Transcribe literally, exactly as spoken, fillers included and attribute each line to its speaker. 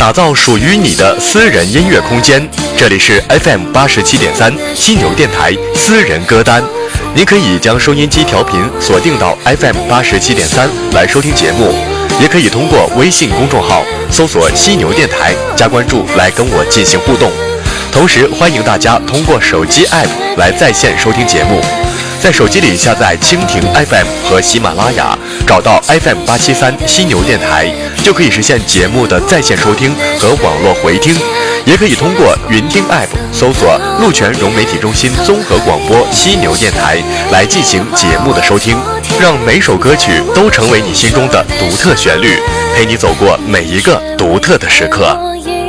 Speaker 1: 打造属于你的私人音乐空间。这里是 F M 八十七点三犀牛电台私人歌单，您可以将收音机调频锁定到 F M 八十七点三来收听节目，也可以通过微信公众号搜索犀牛电台加关注来跟我进行互动。同时欢迎大家通过手机 App 来在线收听节目，在手机里下载蜻蜓 F M 和喜马拉雅，找到 F M 八七三犀牛电台，就可以实现节目的在线收听和网络回听。也可以通过云听 App 搜索鹿泉融媒体中心综合广播犀牛电台来进行节目的收听，让每首歌曲都成为你心中的独特旋律，陪你走过每一个独特的时刻。